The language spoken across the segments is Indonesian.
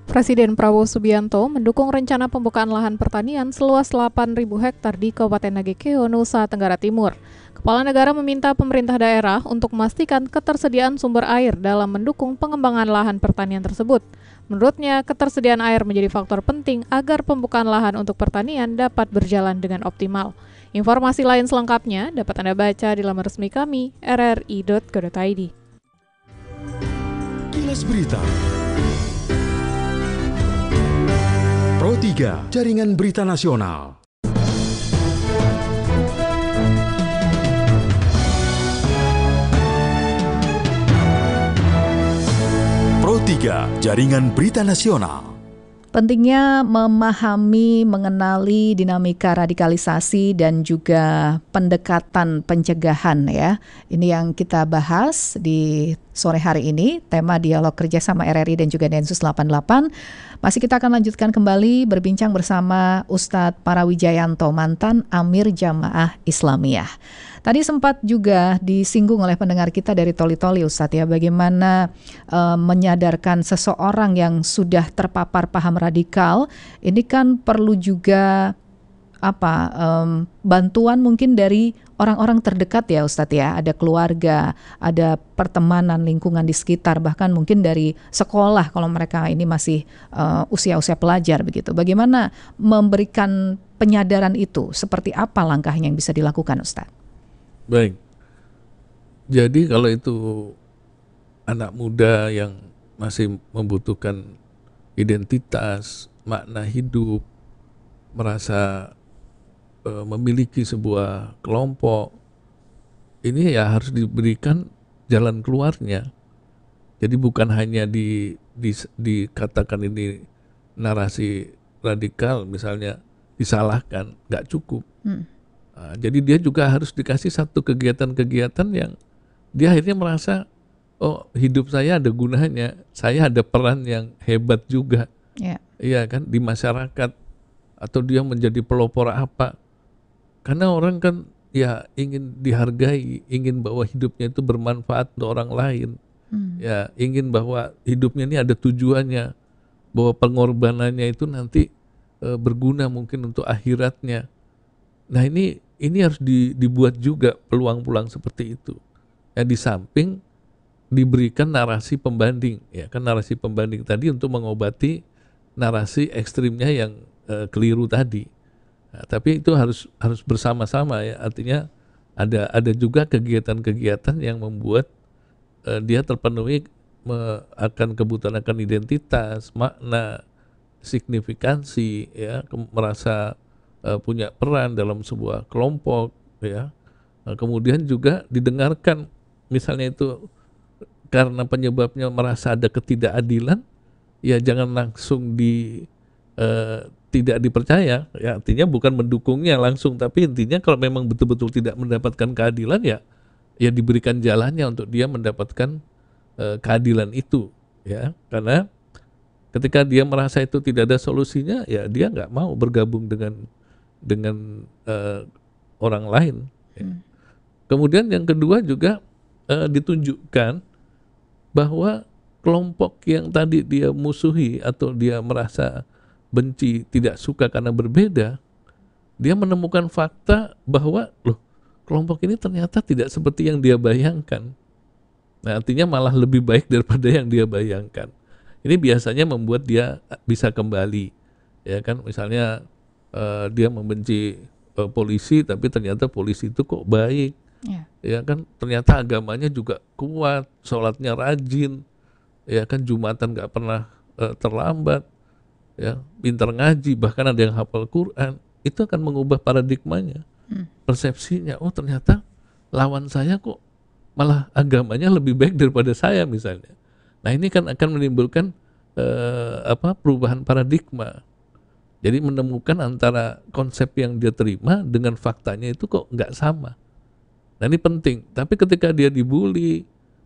Presiden Prabowo Subianto mendukung rencana pembukaan lahan pertanian seluas 8.000 hektar di Kabupaten Nagekeo, Nusa Tenggara Timur. Kepala negara meminta pemerintah daerah untuk memastikan ketersediaan sumber air dalam mendukung pengembangan lahan pertanian tersebut. Menurutnya, ketersediaan air menjadi faktor penting agar pembukaan lahan untuk pertanian dapat berjalan dengan optimal. Informasi lain selengkapnya dapat Anda baca di laman resmi kami, rri.co.id. Kilas Berita Pro 3, Jaringan Berita Nasional. Pro 3, Jaringan Berita Nasional. Pentingnya memahami, mengenali dinamika radikalisasi dan juga pendekatan pencegahan ya. Ini yang kita bahas di sore hari ini, tema dialog kerjasama RRI dan juga Densus 88. Masih kita akan lanjutkan kembali berbincang bersama Ustadz Parawijayanto, mantan Amir Jamaah Islamiyah. Tadi sempat juga disinggung oleh pendengar kita dari Toli-Toli Ustadz ya, bagaimana menyadarkan seseorang yang sudah terpapar paham radikal, ini kan perlu juga bantuan mungkin dari orang-orang terdekat ya Ustadz ya, ada keluarga, ada pertemanan, lingkungan di sekitar, bahkan mungkin dari sekolah kalau mereka ini masih usia-usia pelajar begitu. Bagaimana memberikan penyadaran itu, seperti apa langkahnya yang bisa dilakukan Ustadz? Baik, jadi kalau itu anak muda yang masih membutuhkan identitas, makna hidup, merasa memiliki sebuah kelompok, ini ya harus diberikan jalan keluarnya. Jadi bukan hanya dikatakan ini narasi radikal, misalnya disalahkan, nggak cukup. Nah, jadi dia juga harus dikasih satu kegiatan-kegiatan yang dia akhirnya merasa, oh hidup saya ada gunanya, saya ada peran yang hebat juga, iya kan, di masyarakat, atau dia menjadi pelopor apa. Karena orang kan ya ingin dihargai, ingin bahwa hidupnya itu bermanfaat untuk orang lain, ya ingin bahwa hidupnya ini ada tujuannya, bahwa pengorbanannya itu nanti berguna mungkin untuk akhiratnya. Nah ini harus dibuat juga peluang-peluang seperti itu. Ya, di samping diberikan narasi pembanding, ya kan, narasi pembanding tadi untuk mengobati narasi ekstrimnya yang keliru tadi. Nah, tapi itu harus bersama-sama ya. Artinya ada juga kegiatan-kegiatan yang membuat dia terpenuhi akan kebutuhan akan identitas, makna, signifikansi, ya, merasa punya peran dalam sebuah kelompok, ya. Kemudian juga didengarkan, misalnya itu karena penyebabnya merasa ada ketidakadilan, ya jangan langsung tidak dipercaya, ya artinya bukan mendukungnya langsung, tapi intinya kalau memang betul-betul tidak mendapatkan keadilan, ya diberikan jalannya untuk dia mendapatkan keadilan itu, ya. Karena ketika dia merasa itu tidak ada solusinya, ya dia nggak mau bergabung dengan orang lain. Kemudian yang kedua juga ditunjukkan bahwa kelompok yang tadi dia musuhi atau dia merasa benci, tidak suka karena berbeda, dia menemukan fakta bahwa kelompok ini ternyata tidak seperti yang dia bayangkan. Nah, artinya malah lebih baik daripada yang dia bayangkan. Ini biasanya membuat dia bisa kembali, ya kan, misalnya dia membenci polisi, tapi ternyata polisi itu kok baik, ya kan, ternyata agamanya juga kuat, sholatnya rajin, ya kan, Jumatan nggak pernah terlambat, ya, pintar ngaji, bahkan ada yang hafal Quran. Itu akan mengubah paradigmanya, persepsinya. Oh ternyata lawan saya kok malah agamanya lebih baik daripada saya misalnya. Nah ini kan akan menimbulkan perubahan paradigma. Jadi menemukan antara konsep yang dia terima dengan faktanya itu kok nggak sama. Nah ini penting. Tapi ketika dia dibully,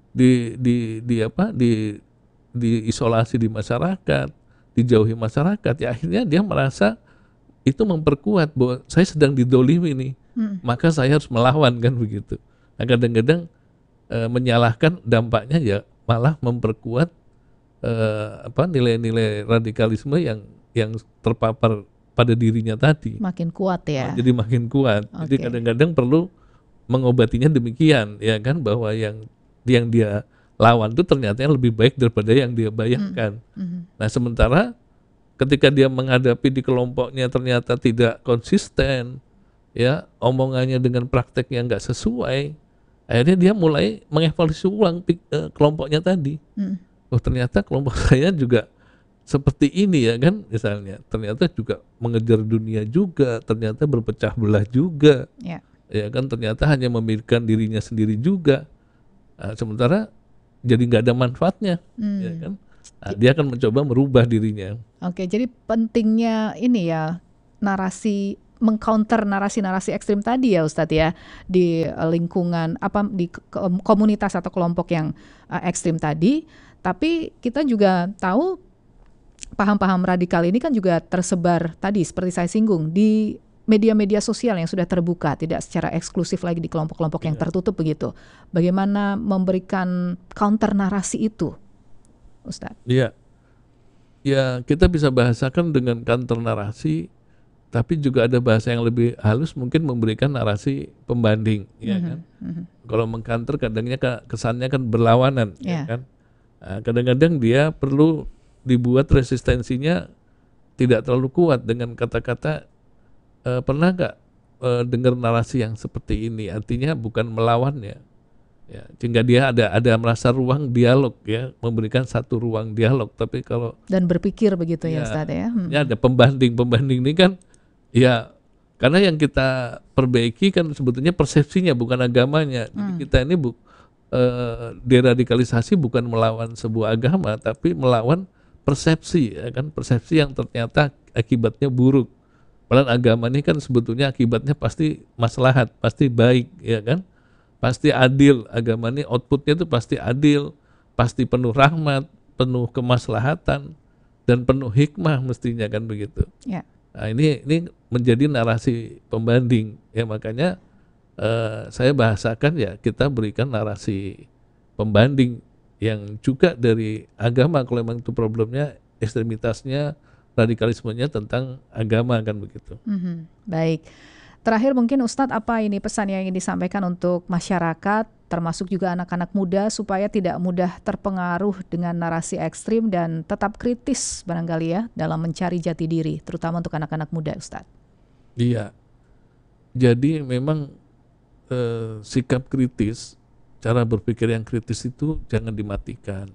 diisolasi di masyarakat, dijauhi masyarakat, ya akhirnya dia merasa itu memperkuat bahwa saya sedang didolimi nih, maka saya harus melawan, kan begitu. Nah kadang-kadang menyalahkan, dampaknya ya malah memperkuat nilai-nilai radikalisme yang terpapar pada dirinya tadi. Makin kuat ya. Jadi makin kuat. Jadi Oke. kadang-kadang perlu mengobatinya demikian, ya kan, bahwa yang dia lawan itu ternyata yang lebih baik daripada yang dia bayangkan. Nah, sementara ketika dia menghadapi di kelompoknya ternyata tidak konsisten, ya, omongannya dengan praktek yang nggak sesuai, akhirnya dia mulai mengevaluasi ulang kelompoknya tadi. Oh, ternyata kelompok saya juga seperti ini, ya kan, misalnya ternyata juga mengejar dunia juga, ternyata berpecah belah juga, Ya. ya kan, ternyata hanya memikirkan dirinya sendiri juga. Nah, sementara jadi nggak ada manfaatnya, ya kan. Nah, dia akan mencoba merubah dirinya. Oke, jadi pentingnya ini ya, narasi, mengcounter narasi-narasi ekstrim tadi ya Ustadz ya, di lingkungan di komunitas atau kelompok yang ekstrim tadi. Tapi kita juga tahu paham-paham radikal ini kan juga tersebar tadi seperti saya singgung di media-media sosial yang sudah terbuka, tidak secara eksklusif lagi di kelompok-kelompok yang tertutup begitu. Bagaimana memberikan counter narasi itu, Ustadz? Iya. Ya, kita bisa bahasakan dengan counter narasi, tapi juga ada bahasa yang lebih halus, mungkin memberikan narasi pembanding, ya kan. Kalau mengcounter kadangnya kesannya kan berlawanan, ya kan. Nah, kadang-kadang dia perlu dibuat resistensinya tidak terlalu kuat dengan kata-kata, pernah nggak dengar narasi yang seperti ini? Artinya bukan melawannya, ya, sehingga dia ada merasa ruang dialog, ya, memberikan satu ruang dialog. Tapi kalau dan berpikir begitu ya Ustaz ya. Ya, ada pembanding ini kan, ya, karena yang kita perbaiki kan sebetulnya persepsinya, bukan agamanya. Jadi kita ini deradikalisasi bukan melawan sebuah agama, tapi melawan persepsi, ya kan, persepsi yang ternyata akibatnya buruk. Padahal agama ini kan sebetulnya akibatnya pasti maslahat, pasti baik, ya kan, pasti adil. Agama ini outputnya itu pasti adil, pasti penuh rahmat, penuh kemaslahatan, dan penuh hikmah mestinya, kan begitu. Ya. Nah, ini menjadi narasi pembanding, ya, makanya saya bahasakan, ya, kita berikan narasi pembanding yang juga dari agama kalau memang itu problemnya, ekstremitasnya, radikalismenya tentang agama, kan begitu. Baik. Terakhir mungkin Ustadz, apa ini pesan yang ingin disampaikan untuk masyarakat, termasuk juga anak-anak muda, supaya tidak mudah terpengaruh dengan narasi ekstrim dan tetap kritis barangkali ya dalam mencari jati diri, terutama untuk anak-anak muda, Ustadz? Iya. Jadi memang sikap kritis, cara berpikir yang kritis itu jangan dimatikan.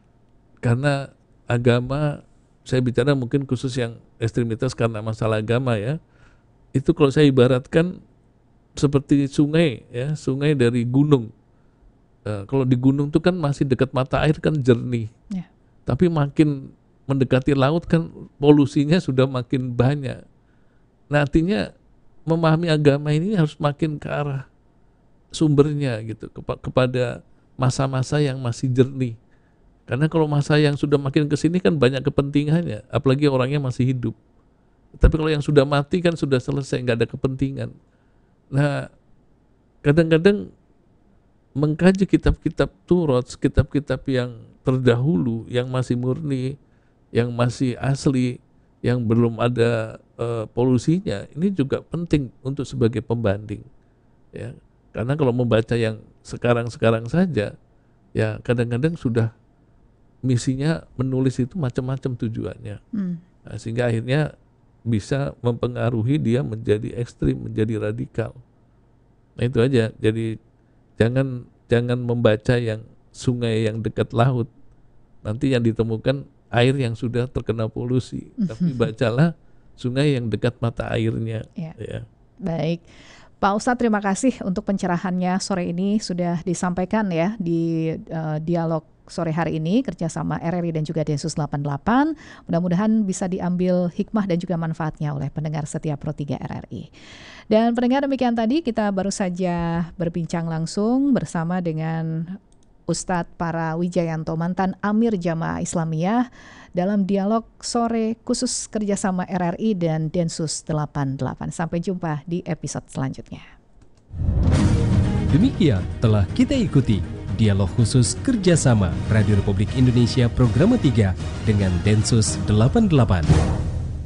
Karena agama, saya bicara mungkin khusus yang ekstremitas karena masalah agama, ya, itu kalau saya ibaratkan seperti sungai, ya, sungai dari gunung. Kalau di gunung itu kan masih dekat mata air kan jernih, Ya. tapi makin mendekati laut kan polusinya sudah makin banyak. Nah, artinya memahami agama ini harus makin ke arah sumbernya, gitu, kepada masa-masa yang masih jernih. Karena kalau masa yang sudah makin kesini kan banyak kepentingannya, apalagi orangnya masih hidup. Tapi kalau yang sudah mati kan sudah selesai, nggak ada kepentingan. Nah, kadang-kadang mengkaji kitab-kitab Taurat, kitab-kitab yang terdahulu, yang masih murni, yang masih asli, yang belum ada polusinya, ini juga penting untuk sebagai pembanding, ya. Karena kalau membaca yang sekarang-sekarang saja, ya, kadang-kadang sudah misinya menulis itu macam-macam tujuannya. Nah, sehingga akhirnya bisa mempengaruhi dia menjadi ekstrim, menjadi radikal. Nah, itu aja. Jadi jangan membaca yang sungai yang dekat laut. Nanti yang ditemukan air yang sudah terkena polusi. Tapi bacalah sungai yang dekat mata airnya. Ya. Ya. Baik. Pak Ustadz, terima kasih untuk pencerahannya sore ini, sudah disampaikan ya di dialog sore hari ini kerjasama RRI dan juga Densus 88. Mudah-mudahan bisa diambil hikmah dan juga manfaatnya oleh pendengar setia Pro 3 RRI. Dan pendengar, demikian tadi kita baru saja berbincang langsung bersama dengan Ustadz Parawijayanto, mantan Amir Jamaah Islamiyah, dalam dialog sore khusus kerjasama RRI dan Densus 88. Sampai jumpa di episode selanjutnya. Demikian telah kita ikuti dialog khusus kerjasama Radio Republik Indonesia Program 3 dengan Densus 88.